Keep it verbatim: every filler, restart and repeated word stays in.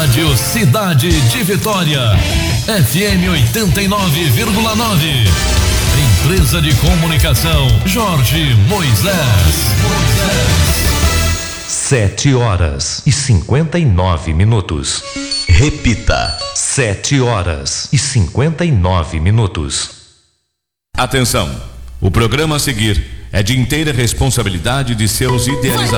Rádio Cidade de Vitória, F M oitenta e nove vírgula nove. Empresa de Comunicação Jorge Moisés. Sete horas e cinquenta e nove minutos. Repita. Sete horas e cinquenta e nove minutos. Atenção! O programa a seguir é de inteira responsabilidade de seus idealizadores.